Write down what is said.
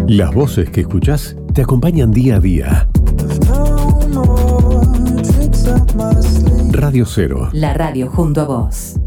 Las voces que escuchás te acompañan día a día. Radio Cero. La radio junto a vos.